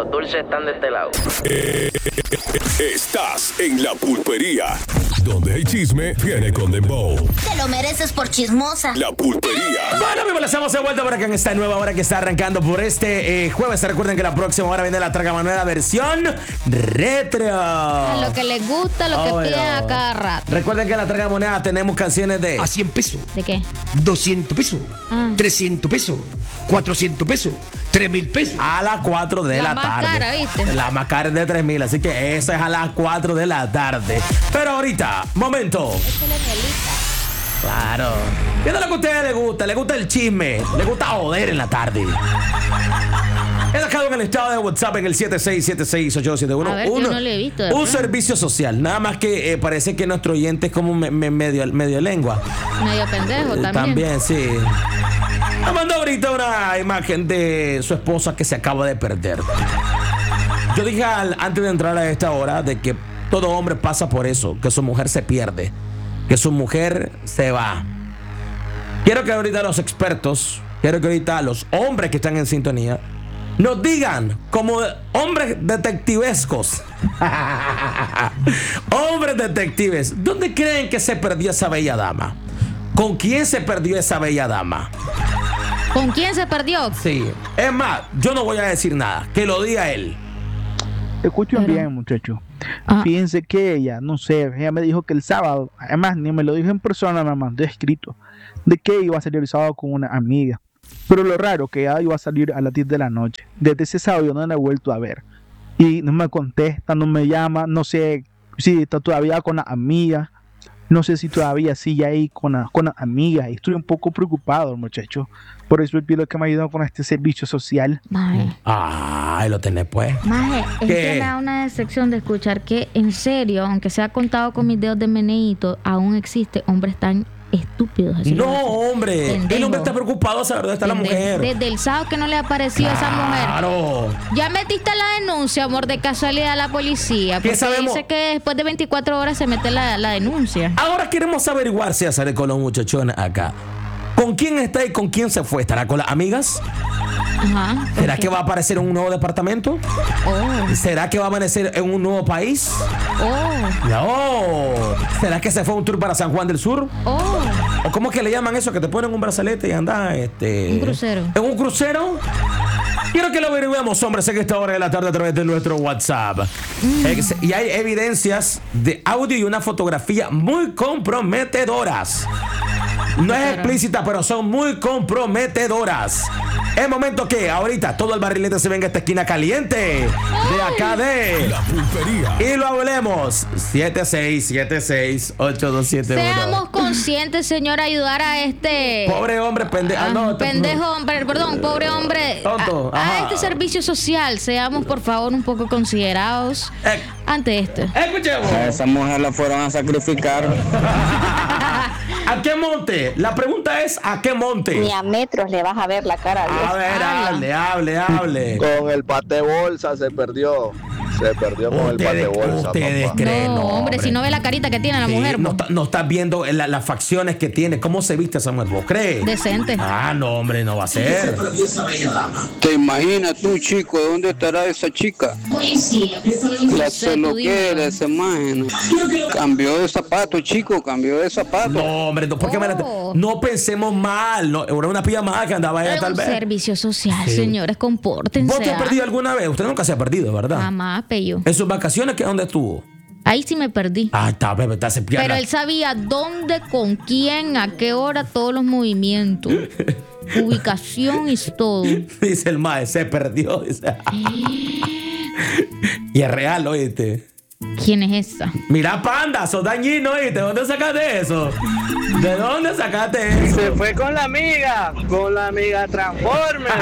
los dulces están de este lado. Estás en La Pulpería, donde el chisme viene con dembow. Te lo mereces por chismosa. La Pulpería. Bueno, amigos, les estamos de vuelta por acá en esta nueva hora que está arrancando por este jueves. Recuerden que la próxima hora viene la tragamonedas versión retro. A lo que les gusta, lo que piden a cada rato. Recuerden que en la tragamonedas tenemos canciones de... A 100 pesos, ¿De qué? 200 pesos, 300 pesos, 400 pesos, 3,000 pesos. A las 4 de la más tarde. cara, ¿viste? La más cara es de 3,000, así que esa es a las 4 de la tarde. Pero ahorita, momento. Claro. ¿Qué es lo que a ustedes les gusta? ¿Les gusta el chisme? ¿Les gusta joder en la tarde? He dejado en el estado de WhatsApp en el 76768271 A ver, yo no lo he visto, de un pronto. servicio social. Nada más que parece que nuestro oyente es como medio lengua. Medio pendejo también. También, sí. Me mandó ahorita una imagen de su esposa que se acaba de perder. Yo dije antes de entrar a esta hora de que todo hombre pasa por eso, que su mujer se pierde, que su mujer se va. Quiero que ahorita los expertos, quiero que ahorita los hombres que están en sintonía nos digan como hombres detectivescos. Hombres detectives, ¿dónde creen que se perdió esa bella dama? ¿Con quién se perdió esa bella dama? ¿Con quién se perdió? Sí. Es más, yo no voy a decir nada. Que lo diga él. Escuchen Pero- bien, muchachos. Ah. Fíjense que ella, no sé, ella me dijo que el sábado, además ni me lo dijo en persona, me mandó escrito, de que iba a salir el sábado con una amiga. Pero lo raro, que ella iba a salir a las 10 de la noche. Desde ese sábado yo no la he vuelto a ver. Y no me contesta, no me llama, no sé si está todavía con la amiga. No sé si todavía sigue ahí con la amiga. Y estoy un poco preocupado, muchachos. Por eso pido que me ayuden con este servicio social. Maje, Ahí lo tenés, pues. es ¿Qué? que me da una decepción de escuchar que, en serio, aunque sea contado con mis dedos de meneíto, aún existe hombres tan estúpidos. así No, lo hacen. hombre. Pendejo. El hombre está preocupado a saber dónde está la mujer. Desde el sábado que no le ha aparecido esa mujer. Claro. Ya metiste la denuncia, amor, de casualidad a la policía. ¿Qué Porque sabemos? dice que después de 24 horas se mete la denuncia. Ahora queremos averiguar, César, con los muchachones acá. ¿Con quién está y con quién se fue? ¿Estará con las amigas? Ajá. ¿Será que va a aparecer en un nuevo departamento? Oh, ¿Será que va a amanecer en un nuevo país? oh, No. ¿Será que se fue a un tour para San Juan del Sur? oh. ¿O cómo es que le llaman eso? Que te ponen un brazalete y andas, Un crucero. ¿En un crucero? Quiero que lo averiguemos, hombres, en esta hora de la tarde a través de nuestro WhatsApp. Y hay evidencias de audio y una fotografía muy comprometedoras. No es explícita, pero son muy comprometedoras. Es momento que ahorita todo el barrilete se venga a esta esquina caliente de acá de La Pulpería. y lo hablemos. 76768271. Seamos conscientes, señor, ayudar a este Pobre hombre pendejo. pendejo hombre, perdón, pobre hombre, Tonto, a ajá. este servicio social. Seamos, por favor, un poco considerados ante esto. Escuchemos. A esa mujer la fueron a sacrificar. ¿A qué monte? La pregunta es ¿a qué monte? Ni a metros le vas a ver la cara. A ver, hable. Con el pate bolsa se perdió. Se perdió con el pate bolsa. Ustedes papá. creen, No, hombre, si no ve la carita que tiene la Sí, mujer, no, pues, no estás viendo las facciones que tiene, cómo se viste esa mujer, ¿vos crees? decente. Ah, no, hombre, no va a ser. ¿Te imaginas tú, chico, dónde estará esa chica? La se lo quiere, esa imagen. Cambió de zapato, chico, cambió de zapato. No, hombre, no, porque no pensemos mal. No, era una pijamada que andaba ella Es tal un vez. servicio social, Sí. señores, compórtense. ¿Vos te has ¿ah? perdido alguna vez? Usted nunca se ha perdido, ¿verdad? Jamás, pello. En sus vacaciones, ¿dónde estuvo? Ahí sí me perdí. Ah, está, bebé, está se Pero él sabía dónde, con quién, a qué hora, todos los movimientos. Ubicación y todo. Dice el mae, se perdió. Dice. Y es real, oíste. ¿Quién es esa? Mira, panda, sos dañino, oíste. ¿De dónde sacaste eso? ¿De dónde sacaste eso? Se fue con la amiga Transformer.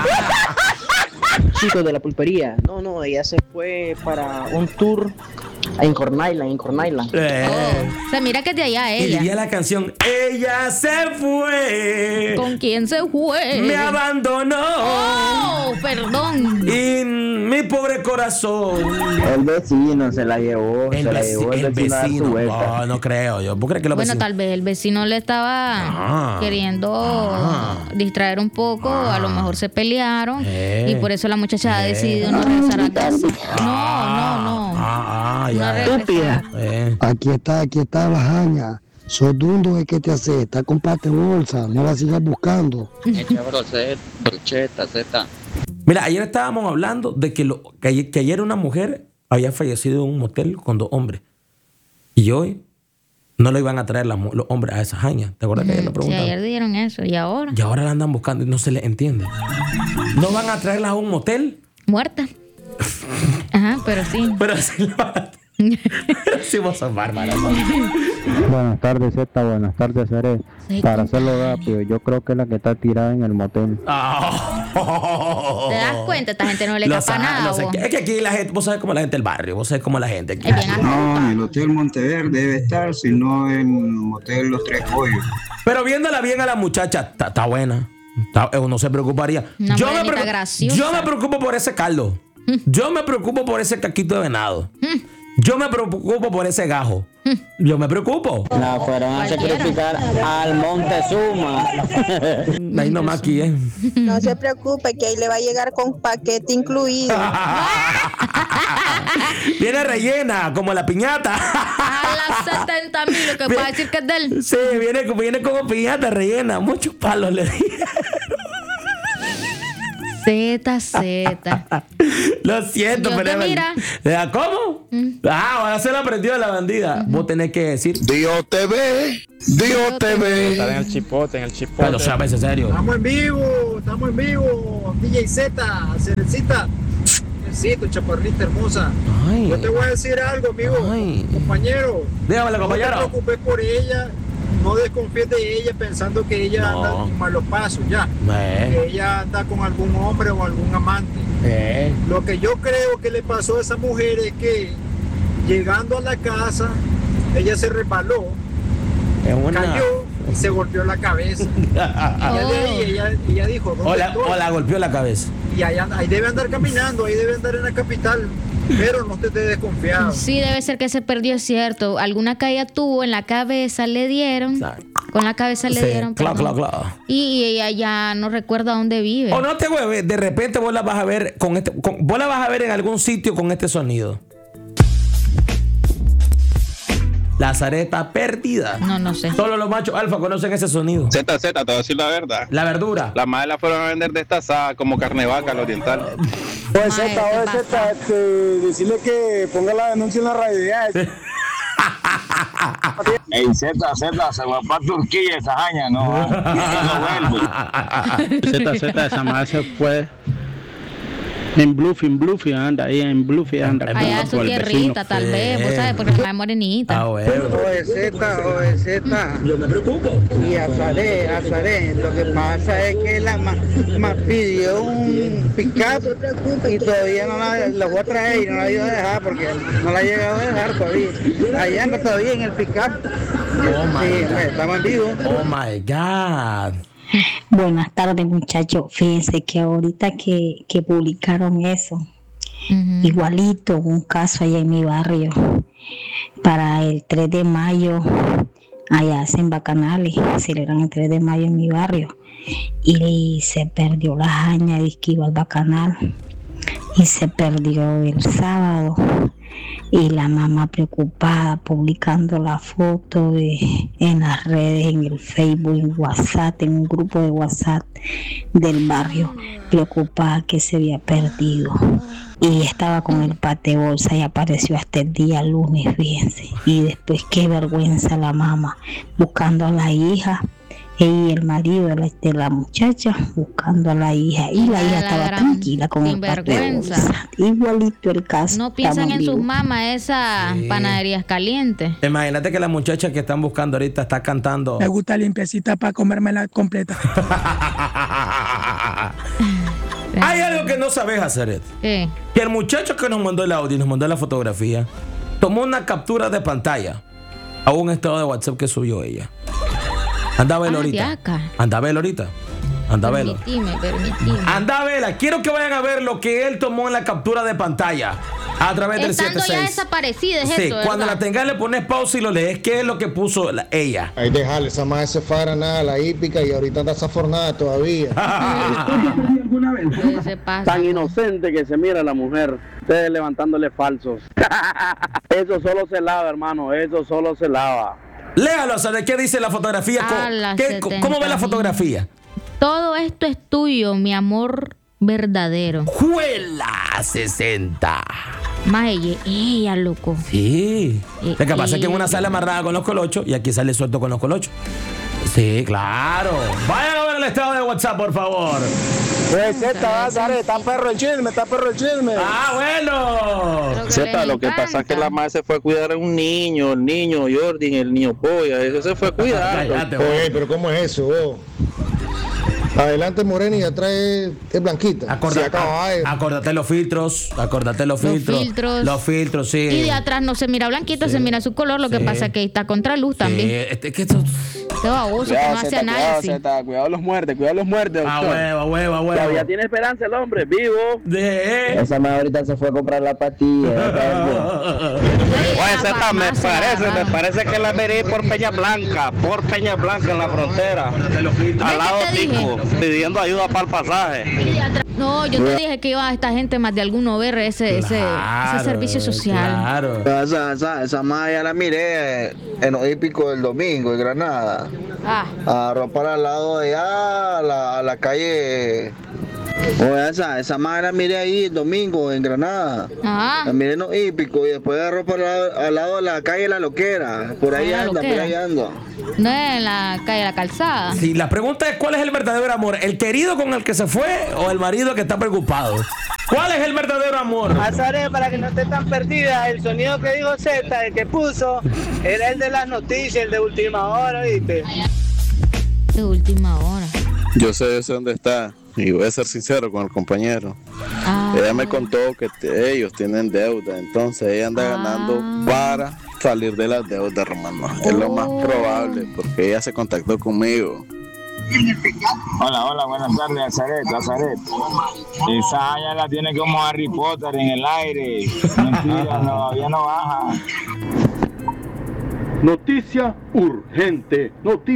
Chicos de la pulpería. No, ella se fue para un tour en Corn Island. O sea, mira que es de allá Y ella. diría la canción, ella se fue. ¿Con quién se fue? Me abandonó. Oh, perdón. Y mi Ay, pobre corazón. El vecino se la llevó. El vecino. No creo yo. ¿Vos crees que bueno, tal vez el vecino le estaba queriendo distraer un poco. A lo mejor se pelearon. Y por eso la muchacha ha decidido no regresar a casa. No. Estúpida. Aquí está la jaña. Sos dundo de que te hace. Está con pate bolsa. No la sigas buscando. Brocheta, Z. Mira, ayer estábamos hablando de que ayer una mujer había fallecido en un motel con 2 hombres. Y hoy no lo iban a traer los hombres a esa jaña. ¿Te acuerdas que ayer lo preguntaron? Sí, ayer dijeron eso. ¿Y ahora? Y ahora la andan buscando y no se les entiende. ¿No van a traerla a un motel? Muerta. Ajá, pero sí. Pero sí la van a... Sí, vos sos bárbara. Buenas tardes, Z. Buenas tardes, Seré. Para hacerlo rápido, yo creo que es la que está tirada en el motel. ¿Te das cuenta? Esta gente no le capa nada. Es que aquí la gente, vos sabés cómo la gente del barrio, vos sabés cómo la gente aquí. No, en el Hotel Monteverde debe estar, sino en el Motel Los Tres Pollos. Pero viéndola bien a la muchacha, está buena. Uno se preocuparía. Yo me preocupo por ese caldo. Yo me preocupo por ese caquito de venado. Yo me preocupo por ese gajo. Yo me preocupo. La fueron a sacrificar al Montezuma. Ahí nomás aquí, No se preocupe, que ahí le va a llegar con paquete incluido. Viene rellena, como la piñata. A las 70,000, lo que puede decir que es de él. Sí, viene como piñata rellena. Muchos palos le dije. Z. Lo siento, pero mira. ¿Cómo? Ahora se lo aprendió la bandida. Vos tenés que decir Dios te ve. Dios te ve. Está en el chipote. Pero sabes, en serio. Estamos en vivo. DJ Z, Cerecita. Necesito, chaparrita hermosa. Ay. Yo te voy a decir algo, amigo. Compañero. Dígame, compañero. No te preocupes por ella. No desconfíes de ella pensando que ella anda en malos pasos ya. Que ella anda con algún hombre o algún amante. Lo que yo creo que le pasó a esa mujer es que llegando a la casa, ella se resbaló, cayó y se golpeó la cabeza. Ella dijo, o la golpeó la cabeza. Y ahí debe andar caminando, ahí debe andar en la capital. Pero no te estés desconfiado. Sí, debe ser que se perdió, es cierto. Alguna caída tuvo en la cabeza, le dieron. Con la cabeza le dieron. Claro. Y ella ya no recuerda dónde vive. O no te hueves, de repente vos la vas a ver vos la vas a ver en algún sitio con este sonido. La zareta perdida. No sé. Solo los machos alfa conocen ese sonido. Z, te voy a decir la verdad. La verdura. Las madres la fueron a vender destazada como carne vaca al oriental. Z, decirle que ponga la denuncia en la radio. Ey, Z, se va para Turquía esa jaña, no vuelve. Z, esa madre se fue en Bluffy, anda ahí en Bluffy, anda. Allá su tierrita, tal vez, vos sabes, porque es morenita. Oye, Z. Yo me preocupo. Y Azaré, lo que pasa es que la pidió un pick-up y todavía no la voy a traer y no la iba a dejar porque no la ha llegado a dejar todavía. Allá anda todavía en el pick-up. Estamos en vivo. Oh my God. Buenas tardes, muchachos. Fíjense que ahorita que publicaron eso, igualito, un caso allá en mi barrio, para el 3 de mayo, allá hacen bacanales, celebran el 3 de mayo en mi barrio, y se perdió la jaña de que iba al bacanal, y se perdió el sábado. Y la mamá preocupada publicando la foto en las redes, en el Facebook, en WhatsApp, en un grupo de WhatsApp del barrio, preocupada que se había perdido. Y estaba con el pate bolsa y apareció hasta el día lunes, fíjense. Y después qué vergüenza la mamá buscando a la hija. Y el marido de la muchacha buscando a la hija. Y la hija estaba tranquila con el pate de bolsa. Igualito el caso. No piensan en sus mamás esas panaderías calientes. Imagínate que la muchacha que están buscando ahorita está cantando. Me gusta limpiecita para comérmela completa. Hay algo que no sabes hacer. ¿Qué? Que el muchacho que nos mandó el audio y nos mandó la fotografía tomó una captura de pantalla a un estado de WhatsApp que subió ella. Anda a verlo ahorita. Anda a verlo. Permitime. Anda a verla. Quiero que vayan a ver lo que él tomó en la captura de pantalla a través del 76. Ya desaparecida, es sí, eso, cuando ¿verdad? la tengas le pones pausa y lo lees. ¿Qué es lo que puso ella? Ahí dejarle, esa madre se fue a Granada, la hípica, y ahorita anda zafornada todavía. Tan inocente que se mira la mujer, ustedes levantándole falsos. Eso solo se lava, hermano, eso solo se lava. Léalo, ¿sabes qué dice la fotografía? ¿Cómo ve la fotografía? Todo esto es tuyo, mi amor verdadero. ¡Juela! 60. Más ella, loco. Sí. Lo que pasa es que en una sale amarrada con los colochos y aquí sale suelto con los colochos. Sí, claro. Vayan a ver el estado de WhatsApp, por favor. Está perro el chisme, Ah, bueno. Zeta, lo que pasa es que la madre se fue a cuidar a un niño, el niño Jordi, el niño Polla, eso se fue a cuidar. Oye, pero ¿cómo es eso, vos? Adelante morena y atrás es blanquita. Acórdate los filtros. Los filtros, sí. Y de atrás no se mira blanquito, se mira su color. Lo que pasa es que está contra luz también. Qué baboso, que no hace análisis. Cuidado los muertes. A huevo. Todavía tiene esperanza el hombre, vivo. Esa madre ahorita se fue a comprar la pastilla. Oye, Zeta, me parece que la miré por Peña Blanca en la frontera. Al lado de Tico, pidiendo ayuda para el pasaje. No, yo te dije que iba a esta gente más de alguno ver ese servicio social. Claro. Esa madre ya la miré en los hípicos del domingo en Granada. A ropar al lado de allá, a la calle. Oye, esa madre la miré ahí el domingo en Granada. La miré en los hípicos y después agarró al lado de la calle La Loquera. Por ahí anda. No es en la calle La Calzada. Sí, la pregunta es: ¿cuál es el verdadero amor? ¿El querido con el que se fue o el marido que está preocupado? ¿Cuál es el verdadero amor? Azaré, para que no esté tan perdida, el sonido que dijo Z, el que puso, era el de las noticias, el de última hora, ¿viste? De última hora. Yo sé dónde está. Y voy a ser sincero con el compañero. Ella me contó que ellos tienen deuda, entonces ella anda ganando para salir de las deudas, hermano. Es lo más probable, porque ella se contactó conmigo. Hola, buenas tardes, Azaret. Esa ya la tiene como Harry Potter en el aire. Mentira, todavía no baja. Noticia urgente.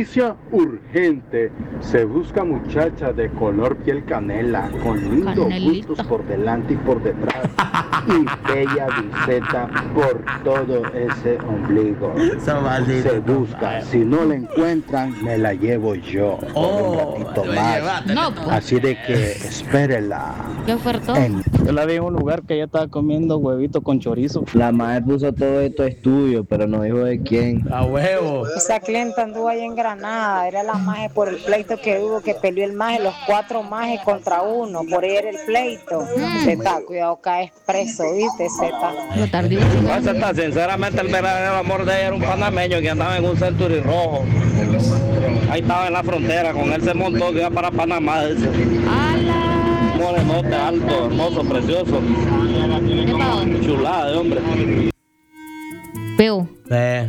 Se busca muchacha de color piel canela, con lindos gustos por delante y por detrás, y bella viseta por todo ese ombligo. Se busca. Si no la encuentran, me la llevo yo un ratito más. No, pues. Así de que espérela. ¿Qué ofertó? Yo la vi en un lugar que ella estaba comiendo huevito con chorizo. La madre puso todo esto es tuyo, pero no dijo de quién. A huevo. Esa clienta anduvo ahí en Granada, era la maje por el pleito que hubo, que peleó el maje, los 4 majes contra 1, por ahí era el pleito. Zeta, cuidado, caes preso, ¿viste, Zeta? Zeta, sinceramente el verdadero amor de ella era un panameño que andaba en un Century rojo. Ahí estaba en la frontera, con él se montó que iba para Panamá. Un morenote alto, hermoso, precioso. Chulada de hombre. Veo.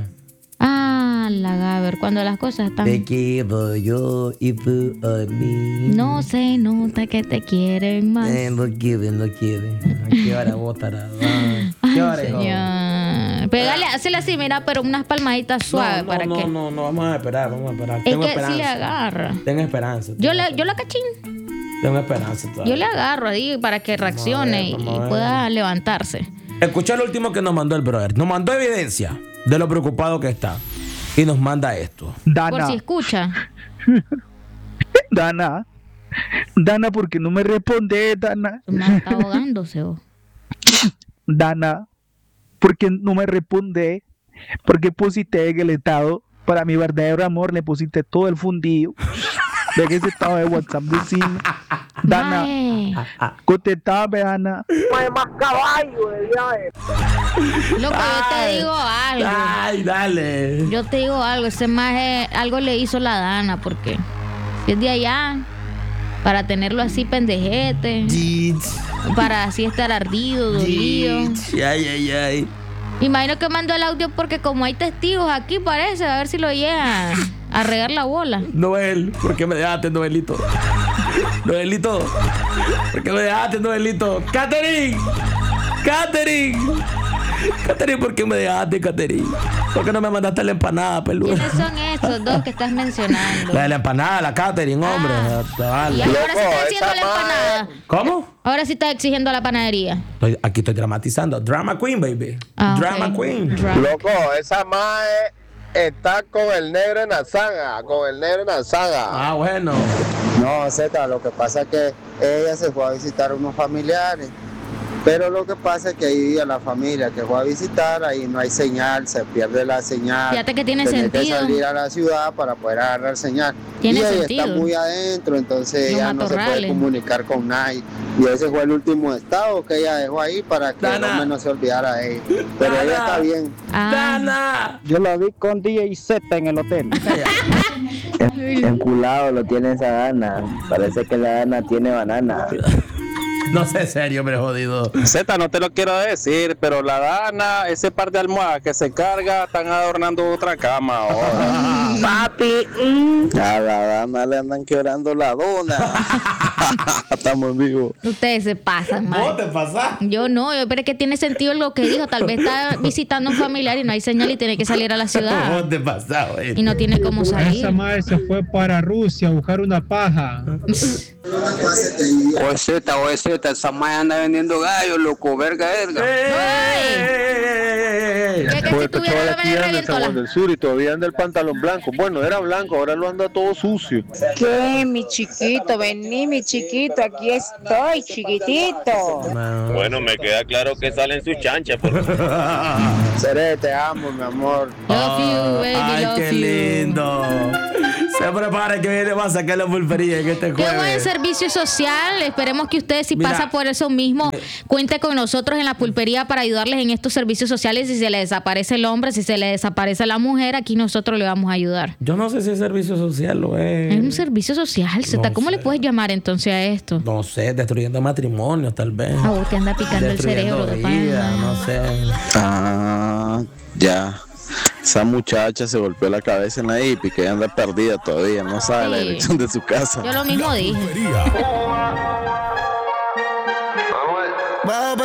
La Gaber, cuando las cosas están. Te quiero yo y tú a mí. No se nota que te quieren más. No quieren. ¿Qué hora vos, tarado? ¿Qué hora, señor? Pégale, hazle así, mira, pero unas palmaditas suaves para que. No, vamos a esperar. Tengo esperanza. Si le agarra. Tengo esperanza. Yo la cachín. Tengo esperanza todavía. Yo le agarro ahí para que reaccione y pueda levantarse. Escucha lo último que nos mandó el brother. Nos mandó evidencia de lo preocupado que está. Y nos manda esto. Dana. Por si escucha. Dana, ¿por qué no me responde, Dana? Me está ahogándose. Dana, ¿por qué no me responde? ¿Por qué pusiste en el estado? Para mi verdadero amor le pusiste todo el fundido. De que ese estado de WhatsApp decime. Dana, contestame, Dana. Más caballo de viaje. Loco, yo te digo algo. Ay, dale. Yo te digo algo. Ese maje algo le hizo la Dana, porque si es de allá, para tenerlo así pendejete, para así estar ardido, dolido. Ay. Imagino que mandó el audio porque como hay testigos aquí, parece, a ver si lo llegan a regar la bola. Noel, ¿por qué me dejaste, Noelito? Noelito, ¿por qué me dejaste, Noelito? ¡Catherine! ¿Por qué me dejaste, Catherine? ¿Por qué no me mandaste la empanada, peluda? ¿Quiénes son estos dos que estás mencionando? La de la empanada, la Catherine, hombre. Y ahora sí estás exigiendo la empanada. ¿Cómo? Ahora sí estás exigiendo la panadería. Aquí estoy dramatizando. Drama Queen, baby. Drama Queen. Loco, esa mae está con el negro en la saga. Ah, bueno. No, Zeta, lo que pasa es que ella se fue a visitar a unos familiares. Pero lo que pasa es que ahí a la familia que fue a visitar, ahí no hay señal, se pierde la señal. Fíjate que tiene sentido. Que salir a la ciudad para poder agarrar señal. Tiene y ahí sentido. está muy adentro, entonces ella no se puede comunicar con nadie. Y ese fue el último estado que ella dejó ahí para que el hombre no se olvidara de ella. Pero ella está bien. Dana. Yo la vi con DJ Z en el hotel. Enculado lo tiene esa Dana. Parece que la Dana tiene banana. No sé, serio, pero jodido. Z, no te lo quiero decir, pero la Dana, ese par de almohadas que se carga, están adornando otra cama ahora. Papi, a la Dana le andan quebrando la dona. Estamos en vivo. Ustedes se pasan, man. ¿Vos te pasás? Yo no, pero es que tiene sentido lo que dijo. Tal vez está visitando a un familiar y no hay señal y tiene que salir a la ciudad. ¿Vos te pasás, güey? Y no tiene cómo salir. Esa madre se fue para Rusia a buscar una paja. Oye, Z, esa madre anda vendiendo gallos, loco, verga. Pues chaval aquí anda en San Juan del Sur y todavía anda el pantalón blanco. Bueno, era blanco, ahora lo anda todo sucio. ¿Qué, mi chiquito? Vení, mi chiquito, aquí estoy, chiquitito. Bueno, me queda claro que salen sus chanchas. Seré, te amo, mi amor. Love you, baby, ay, qué lindo. Se prepara que viene a sacar la pulpería en este jueves. Qué buen servicio social. Esperemos que ustedes, si pasa por eso mismo, cuente con nosotros en la pulpería para ayudarles en estos servicios sociales. Si se le desaparece el hombre, si se le desaparece la mujer, aquí nosotros le vamos a ayudar. Yo no sé si es servicio social o es. Es un servicio social, Zeta. ¿Cómo le puedes llamar entonces a esto? No sé, destruyendo matrimonios, tal vez. A vos te anda picando el cerebro. Vida, no sé. Ah, ya. Esa muchacha se golpeó la cabeza en la hippie, que anda perdida todavía, no sabe la dirección de su casa. Yo lo mismo dije.